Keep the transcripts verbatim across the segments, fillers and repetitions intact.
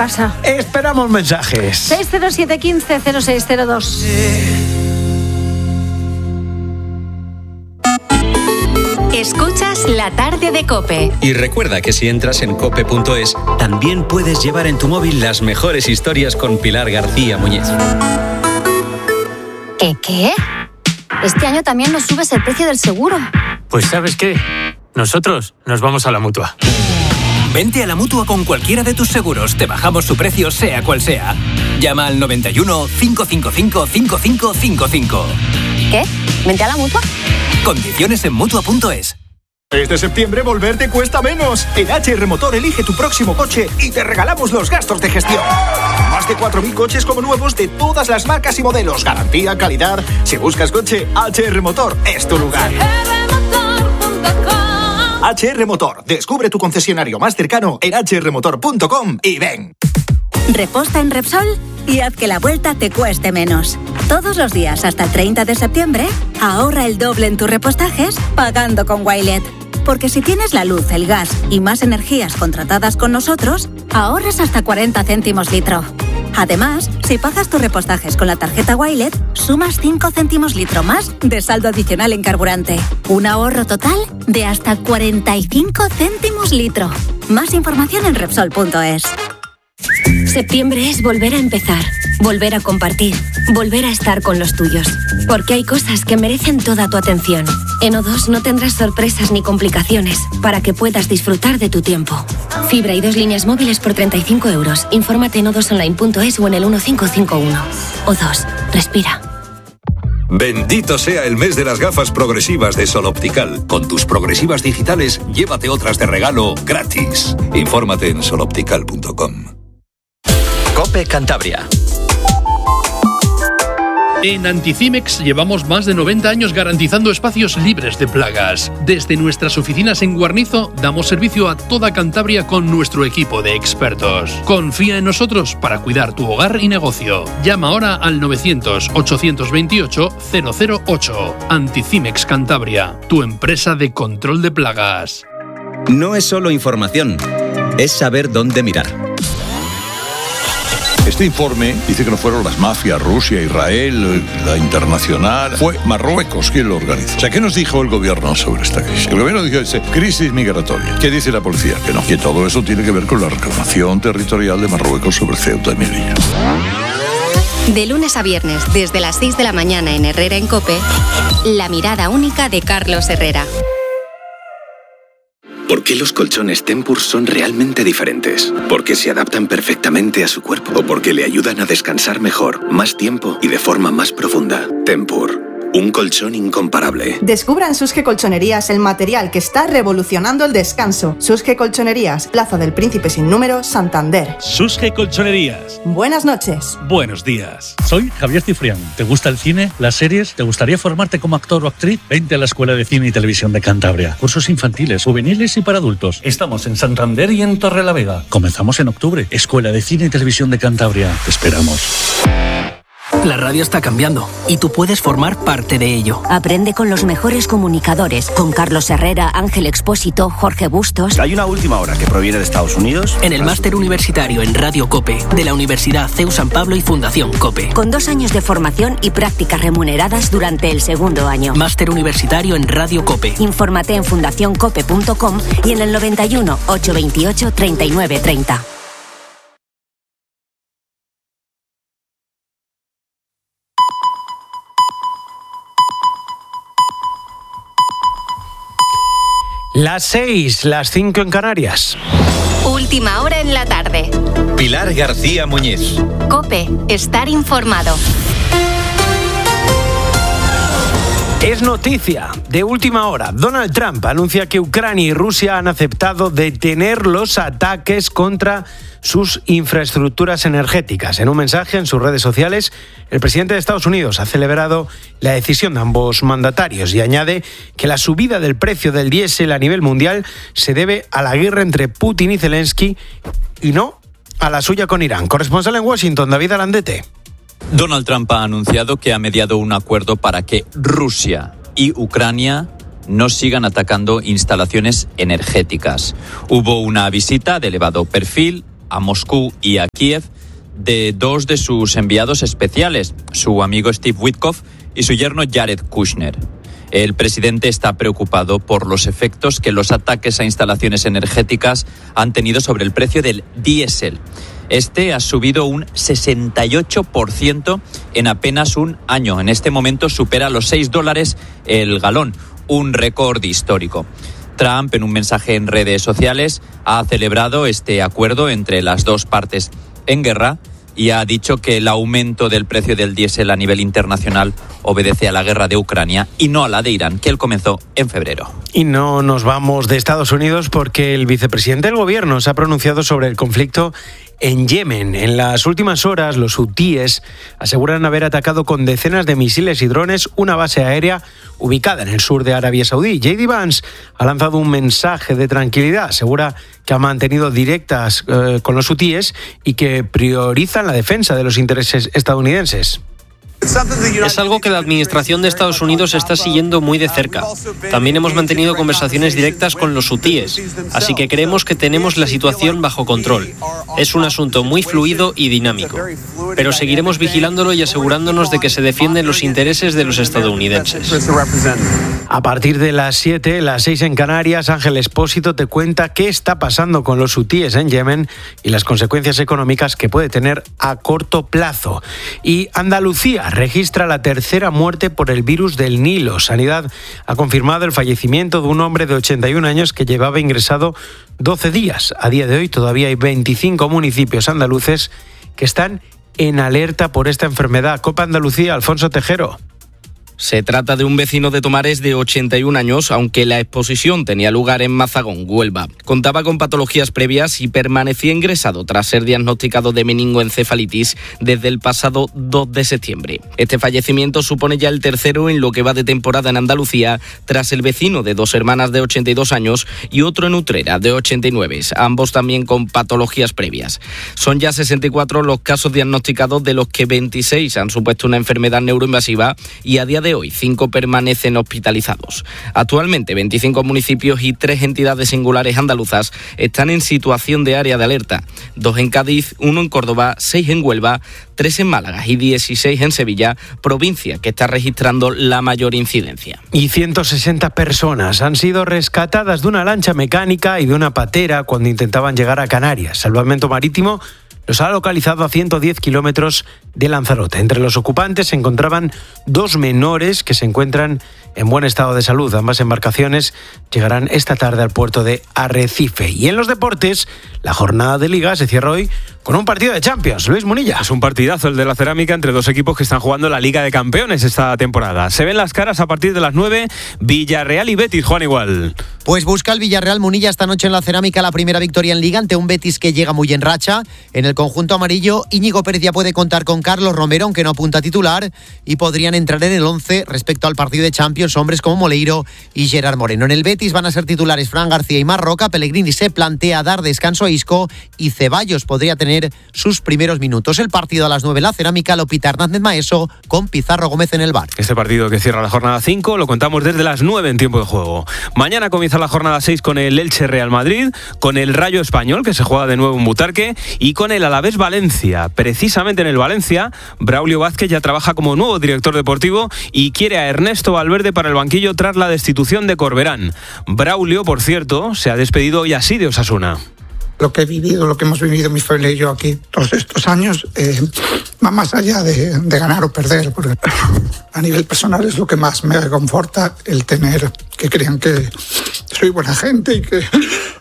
casa. Esperamos mensajes. seis cero siete uno cinco cero seis cero dos. Escuchas La Tarde de COPE. Y recuerda que si entras en cope punto es, también puedes llevar en tu móvil las mejores historias con Pilar García Muñiz. ¿Qué qué? Este año también nos subes el precio del seguro. Pues ¿sabes qué? Nosotros nos vamos a la Mutua. Vente a la Mutua con cualquiera de tus seguros. Te bajamos su precio sea cual sea. Llama al noventa y uno, cinco cinco cinco, cinco cinco cinco cinco. ¿Qué? ¿Vente a la Mutua? Condiciones en Mutua punto es. Este septiembre volver te cuesta menos. En H R Motor elige tu próximo coche y te regalamos los gastos de gestión. Más de cuatro mil coches como nuevos de todas las marcas y modelos. Garantía, calidad. Si buscas coche, H R Motor es tu lugar. H R Motor. Descubre tu concesionario más cercano en hache erre motor punto com y ven. Reposta en Repsol y haz que la vuelta te cueste menos. Todos los días hasta el treinta de septiembre, ahorra el doble en tus repostajes pagando con Wilet. Porque si tienes la luz, el gas y más energías contratadas con nosotros, ahorras hasta cuarenta céntimos litro. Además, si pagas tus repostajes con la tarjeta Wilet, sumas cinco céntimos litro más de saldo adicional en carburante. Un ahorro total de hasta cuarenta y cinco céntimos litro. Más información en Repsol punto es. Septiembre es volver a empezar, volver a compartir, volver a estar con los tuyos. Porque hay cosas que merecen toda tu atención. En O dos no tendrás sorpresas ni complicaciones para que puedas disfrutar de tu tiempo. Fibra y dos líneas móviles por treinta y cinco euros. Infórmate en o dos online punto es o en el uno cinco cinco uno. O dos, respira. Bendito sea el mes de las gafas progresivas de Sol Optical. Con tus progresivas digitales, llévate otras de regalo gratis. Infórmate en sol optical punto com. COPE Cantabria. En Anticimex llevamos más de noventa años garantizando espacios libres de plagas. Desde nuestras oficinas en Guarnizo damos servicio a toda Cantabria con nuestro equipo de expertos. Confía en nosotros para cuidar tu hogar y negocio. Llama ahora al novecientos, ochocientos veintiocho, cero cero ocho. Anticimex Cantabria, tu empresa de control de plagas. No es solo información, es saber dónde mirar. Este informe dice que no fueron las mafias, Rusia, Israel, la internacional, fue Marruecos quien lo organizó. O sea, ¿qué nos dijo el gobierno sobre esta crisis? El gobierno dijo, dice, crisis migratoria. ¿Qué dice la policía? Que no, que todo eso tiene que ver con la reclamación territorial de Marruecos sobre Ceuta y Melilla. De lunes a viernes, desde las seis de la mañana en Herrera en COPE, la mirada única de Carlos Herrera. ¿Por qué los colchones Tempur son realmente diferentes? Porque se adaptan perfectamente a su cuerpo o porque le ayudan a descansar mejor, más tiempo y de forma más profunda. Tempur, un colchón incomparable. Descubra en Susge Colchonerías el material que está revolucionando el descanso. Susge Colchonerías, Plaza del Príncipe sin número, Santander. Susge Colchonerías. Buenas noches. Buenos días. Soy Javier Cifrián. ¿Te gusta el cine, las series? ¿Te gustaría formarte como actor o actriz? Vente a la Escuela de Cine y Televisión de Cantabria. Cursos infantiles, juveniles y para adultos. Estamos en Santander y en Torrelavega. Comenzamos en octubre. Escuela de Cine y Televisión de Cantabria. Te esperamos. La radio está cambiando y tú puedes formar parte de ello. Aprende con los mejores comunicadores, con Carlos Herrera, Ángel Expósito, Jorge Bustos. Hay una última hora que proviene de Estados Unidos. En el máster universitario en Radio COPE de la Universidad C E U San Pablo y Fundación COPE. Con dos años de formación y prácticas remuneradas durante el segundo año. Máster universitario en Radio COPE. Infórmate en fundación cope punto com y en el noventa y uno, ochocientos veintiocho, treinta y nueve treinta. Las seis, las cinco en Canarias. Última hora en la tarde. Pilar García Muñiz. COPE, estar informado. Es noticia de última hora. Donald Trump anuncia que Ucrania y Rusia han aceptado detener los ataques contra sus infraestructuras energéticas. En un mensaje en sus redes sociales, el presidente de Estados Unidos ha celebrado la decisión de ambos mandatarios y añade que la subida del precio del diésel a nivel mundial se debe a la guerra entre Putin y Zelensky y no a la suya con Irán. Corresponsal en Washington, David Alandete. Donald Trump ha anunciado que ha mediado un acuerdo para que Rusia y Ucrania no sigan atacando instalaciones energéticas. Hubo una visita de elevado perfil a Moscú y a Kiev de dos de sus enviados especiales, su amigo Steve Witkoff y su yerno Jared Kushner. El presidente está preocupado por los efectos que los ataques a instalaciones energéticas han tenido sobre el precio del diésel. Este ha subido un sesenta y ocho por ciento en apenas un año. En este momento supera los seis dólares el galón, un récord histórico. Trump, en un mensaje en redes sociales, ha celebrado este acuerdo entre las dos partes en guerra y ha dicho que el aumento del precio del diésel a nivel internacional obedece a la guerra de Ucrania y no a la de Irán, que él comenzó en febrero. Y no nos vamos de Estados Unidos porque el vicepresidente del gobierno se ha pronunciado sobre el conflicto en Yemen. En las últimas horas, los hutíes aseguran haber atacado con decenas de misiles y drones una base aérea ubicada en el sur de Arabia Saudí. J D Vance ha lanzado un mensaje de tranquilidad. Asegura que ha mantenido directas eh, con los hutíes y que priorizan la defensa de los intereses estadounidenses. Es algo que la administración de Estados Unidos está siguiendo muy de cerca. También hemos mantenido conversaciones directas con los hutíes, así que creemos que tenemos la situación bajo control. Es un asunto muy fluido y dinámico, pero seguiremos vigilándolo y asegurándonos de que se defienden los intereses de los estadounidenses. A partir de las siete, las seis en Canarias, Ángel Expósito te cuenta qué está pasando con los hutíes en Yemen y las consecuencias económicas que puede tener a corto plazo. Y Andalucía registra la tercera muerte por el virus del Nilo. Sanidad ha confirmado el fallecimiento de un hombre de ochenta y un años que llevaba ingresado doce días. A día de hoy todavía hay veinticinco municipios andaluces que están en alerta por esta enfermedad. Copa Andalucía, Alfonso Tejero. Se trata de un vecino de Tomares de ochenta y un años, aunque la exposición tenía lugar en Mazagón, Huelva. Contaba con patologías previas y permanecía ingresado tras ser diagnosticado de meningoencefalitis desde el pasado dos de septiembre. Este fallecimiento supone ya el tercero en lo que va de temporada en Andalucía, tras el vecino de dos hermanas de ochenta y dos años y otro en Utrera de ochenta y nueve, ambos también con patologías previas. Son ya sesenta y cuatro los casos diagnosticados, de los que veintiséis han supuesto una enfermedad neuroinvasiva y a día de hoy cinco permanecen hospitalizados. Actualmente veinticinco municipios y tres entidades singulares andaluzas están en situación de área de alerta. Dos en Cádiz, uno en Córdoba, seis en Huelva, tres en Málaga y dieciséis en Sevilla, provincia que está registrando la mayor incidencia. Y ciento sesenta personas han sido rescatadas de una lancha mecánica y de una patera cuando intentaban llegar a Canarias. Salvamento Marítimo los ha localizado a ciento diez kilómetros de Lanzarote. Entre los ocupantes se encontraban dos menores que se encuentran en buen estado de salud. Ambas embarcaciones llegarán esta tarde al puerto de Arrecife. Y en los deportes, la jornada de Liga se cierra hoy con un partido de Champions. Luis Munilla. Es un partidazo el de la Cerámica entre dos equipos que están jugando la Liga de Campeones esta temporada. Se ven las caras a partir de las nueve, Villarreal y Betis, Juan Igual. Pues busca el Villarreal, Munilla, esta noche en la Cerámica la primera victoria en Liga ante un Betis que llega muy en racha. En el conjunto amarillo, Íñigo Pérez ya puede contar con Carlos Romero, aunque no apunta a titular, y podrían entrar en el once respecto al partido de Champions hombres como Moleiro y Gerard Moreno. En el Betis van a ser titulares Fran García y Marroca. Pellegrini se plantea dar descanso a Isco y Ceballos podría tener sus primeros minutos. El partido a las nueve en la Cerámica lo pita Hernández Maeso con Pizarro Gómez en el bar. Este partido que cierra la jornada cinco lo contamos desde las nueve en tiempo de juego. Mañana comienza la jornada seis con el Elche Real Madrid, con el Rayo Español que se juega de nuevo en Butarque y con el Alavés Valencia. Precisamente en el Valencia, Braulio Vázquez ya trabaja como nuevo director deportivo y quiere a Ernesto Valverde para el banquillo tras la destitución de Corberán. Braulio, por cierto, se ha despedido hoy así de Osasuna. Lo que he vivido, lo que hemos vivido mi familia y yo aquí todos estos años, eh, va más allá de, de ganar o perder, porque a nivel personal es lo que más me conforta, el tener que crean que soy buena gente y que,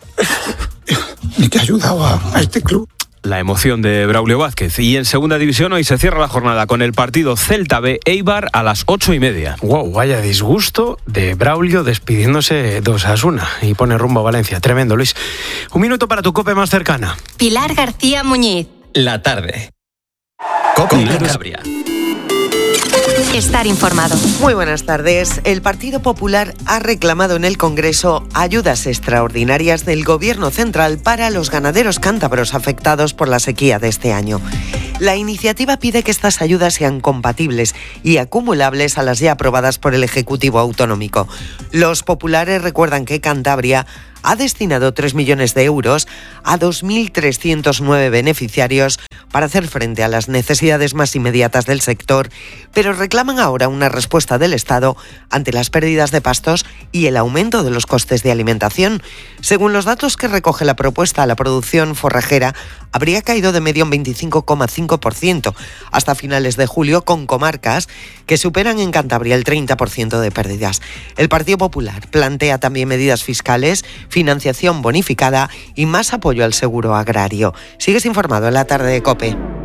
y que he ayudado a, a este club. La emoción de Braulio Vázquez. Y en segunda división hoy se cierra la jornada con el partido Celta B Eibar a las ocho y media. Wow, vaya disgusto de Braulio despidiéndose de Osasuna y pone rumbo a Valencia. Tremendo, Luis. Un minuto para tu COPE más cercana. Pilar García Muñiz. La tarde. COPE Cantabria. Estar informado. Muy buenas tardes. El Partido Popular ha reclamado en el Congreso ayudas extraordinarias del Gobierno central para los ganaderos cántabros afectados por la sequía de este año. La iniciativa pide que estas ayudas sean compatibles y acumulables a las ya aprobadas por el Ejecutivo Autonómico. Los populares recuerdan que Cantabria ha destinado tres millones de euros a dos mil trescientos nueve beneficiarios para hacer frente a las necesidades más inmediatas del sector, pero reclaman ahora una respuesta del Estado ante las pérdidas de pastos y el aumento de los costes de alimentación. Según los datos que recoge la propuesta, la producción forrajera habría caído de media un veinticinco coma cinco por ciento hasta finales de julio, con comarcas que superan en Cantabria el treinta por ciento de pérdidas. El Partido Popular plantea también medidas fiscales, financiación bonificada y más apoyo al seguro agrario. Sigues informado en la tarde de COPE.